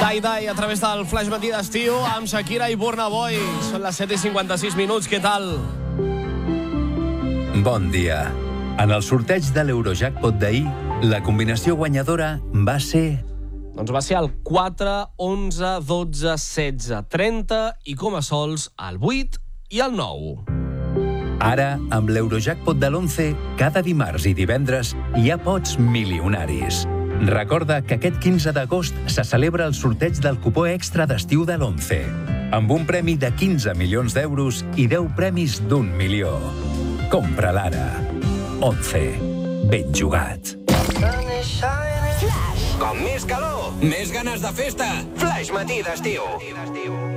Tie-Dye a través del Flash Matí d'estiu amb Shakira i Burna Boy. Són les 7:56 minuts, què tal? Bon dia. En el sorteig de l'Eurojackpot d'ahir, la combinació guanyadora va ser... Doncs va ser el 4, 11, 12, 16, 30 i com a sols el 8 i el 9. Ara, amb l'Eurojackpot de l'11, cada dimarts i divendres hi ha pots milionaris. Recorda que aquest 15 d'agost se celebra el sorteig del cupó extra d'estiu de l'11, amb un premi de 15 milions d'euros i 10 premis d'1 milió. Compra-la ara. 11. Ben jugat. Com més calor, més ganes de festa. Flash Matí d'estiu.